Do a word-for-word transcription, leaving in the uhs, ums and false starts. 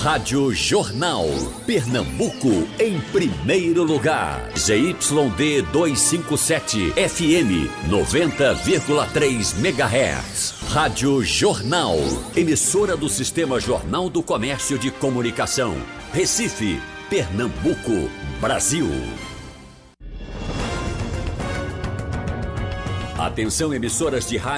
Rádio Jornal. Pernambuco em primeiro lugar. Z Y D duzentos e cinquenta e sete, F M noventa vírgula três megahertz. Rádio Jornal. Emissora do Sistema Jornal do Comércio de Comunicação. Recife, Pernambuco, Brasil. Atenção, emissoras de rádio.